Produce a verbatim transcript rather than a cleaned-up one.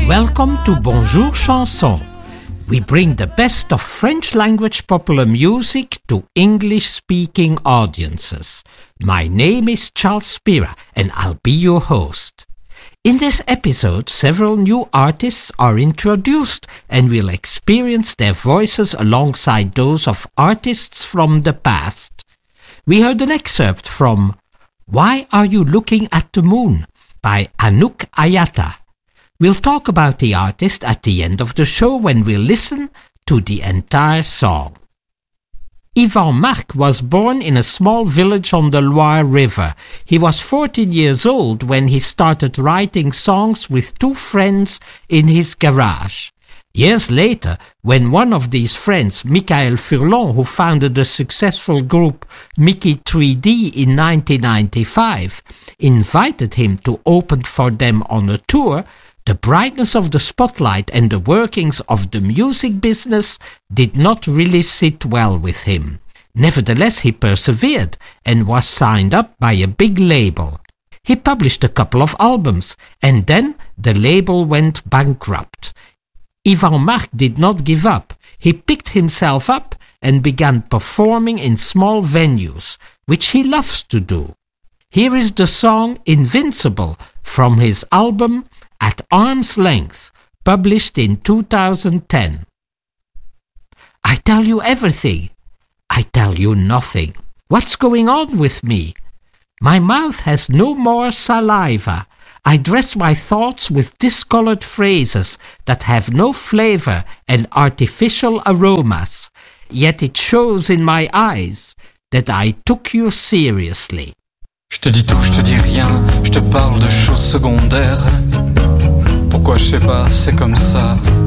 Welcome to Bonjour Chanson. We bring the best of French language popular music to English-speaking audiences. My name is Charles Spira and I'll be your host. In this episode, several new artists are introduced and we'll experience their voices alongside those of artists from the past. We heard an excerpt from Why Are You Looking at the Moon by Anouk Ayata. We'll talk about the artist at the end of the show when we listen to the entire song. Yvan Marc was born in a small village on the Loire River. He was fourteen years old when he started writing songs with two friends in his garage. Years later, when one of these friends, Michael Furlan, who founded the successful group Mickey three D in nineteen ninety-five, invited him to open for them on a tour, the brightness of the spotlight and the workings of the music business did not really sit well with him. Nevertheless, he persevered and was signed up by a big label. He published a couple of albums, and then the label went bankrupt. Yvan Marc did not give up. He picked himself up and began performing in small venues, which he loves to do. Here is the song Invincible from his album At Arm's Length, published in two thousand ten. I tell you everything. I tell you nothing. What's going on with me? My mouth has no more saliva. I dress my thoughts with discolored phrases that have no flavor and artificial aromas. Yet it shows in my eyes that I took you seriously. Je te dis tout, je te dis rien, je te parle de choses secondaires. Pourquoi je sais pas, c'est comme ça.